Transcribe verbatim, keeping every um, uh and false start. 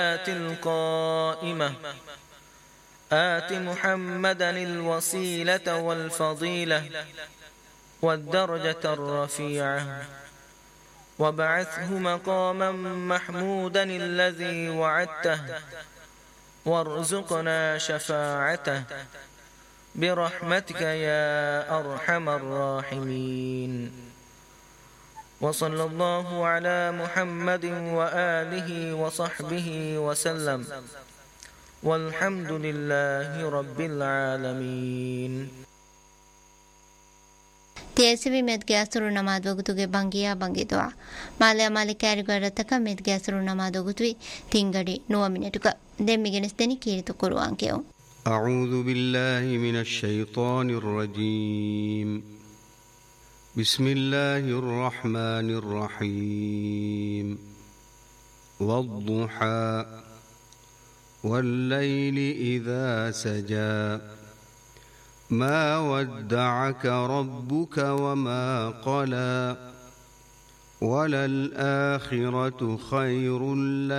القائمة آت محمدا الوسيلة والفضيلة والدرجة الرفيعة وابعثه مقاما محمودا الذي وعدته وارزقنا شفاعته برحمتك يا أرحم الراحمين. وصلى الله على محمد وآله وصحبه وسلم والحمد لله رب العالمين. تيسبي مد جاسر نماز وقتوge bangiya bangi doa male male kari garataka med gasru namaz waqtui tingadi nuwa minutuka demmi genes deni kiritu Qur'an keo. أعوذ بالله من الشيطان الرجيم. بسم الله الرحمن الرحيم. والضحى والليل إذا سجى ما ودعك ربك وما قلى وللآخرة خير لك